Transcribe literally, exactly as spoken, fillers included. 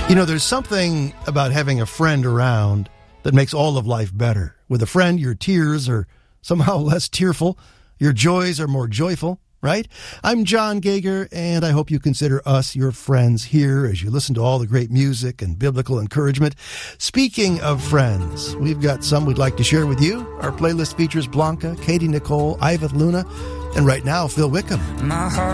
You know, there's something about having a friend around that makes all of life better. With a friend, your tears are somehow less tearful. Your joys are more joyful, right? I'm John Gager, and I hope you consider us your friends here as you listen to all the great music and biblical encouragement. Speaking of friends, we've got some we'd like to share with you. Our playlist features Blanca, Katie Nicole, Ivan Luna, and right now, Phil Wickham. My heart